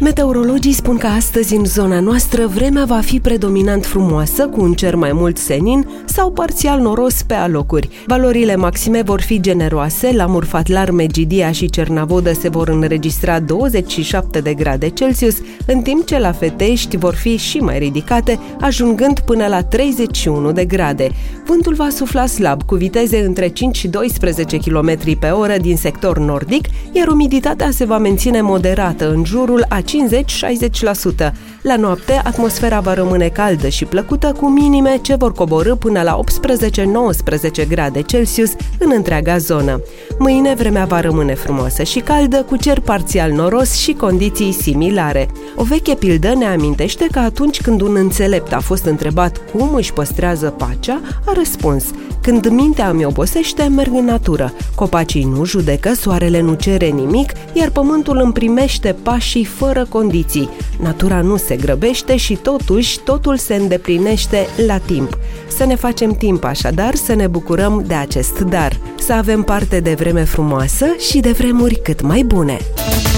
Meteorologii spun că astăzi în zona noastră vremea va fi predominant frumoasă, cu un cer mai mult senin sau parțial noros pe alocuri. Valorile maxime vor fi generoase, la Murfatlar, Megidia și Cernavodă se vor înregistra 27 de grade Celsius, în timp ce la Fetești vor fi și mai ridicate, ajungând până la 31 de grade. Vântul va sufla slab, cu viteze între 5 și 12 km pe oră din sector nordic, iar umiditatea se va menține moderată, în jurul a 50-60%. La noapte, atmosfera va rămâne caldă și plăcută, cu minime ce vor coborî până la 18-19 grade Celsius în întreaga zonă. Mâine, vremea va rămâne frumoasă și caldă, cu cer parțial noros și condiții similare. O veche pildă ne amintește că atunci când un înțelept a fost întrebat cum își păstrează pacea, a răspuns: când mintea îmi obosește, merg în natură. Copacii nu judecă, soarele nu cere nimic, iar pământul îmi primește pașii fără condiții. Natura nu se grăbește și totuși totul se îndeplinește la timp. Să ne facem timp așadar, să ne bucurăm de acest dar. Să avem parte de vreme frumoasă și de vremuri cât mai bune.